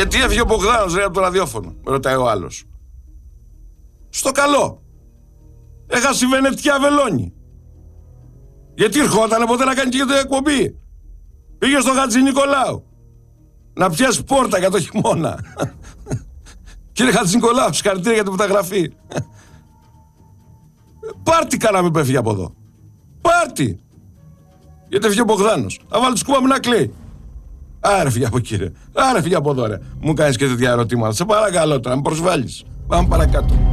Γιατί έφυγε ο Μπογδάνος, ρε, από το ραδιόφωνο, ρωτάει ο άλλος. Στο καλό. Έχασε η Βενετιά Βελόνι. Γιατί ερχόταν ποτέ να κάνει και το εκπομπή. Πήγε στο Χατζη Νικολάου. Να πιάσει πόρτα για το χειμώνα. Κύριε Χατζη Νικολάου, συγχαρητήρια για την μεταγραφή. Πάρτι κάναμε που έφυγε από εδώ. Πάρτι. Γιατί έφυγε ο Μπογδάνος. Θα βάλει σκούπα μου να κλαίει. Άρα φύγε από εκεί, ρε. Άρα φύγε από εδώ, ρε. Μου κάνεις και τέτοια ερωτήματα. Σε παρακαλώ τώρα, με προσβάλλεις. Πάμε παρακάτω.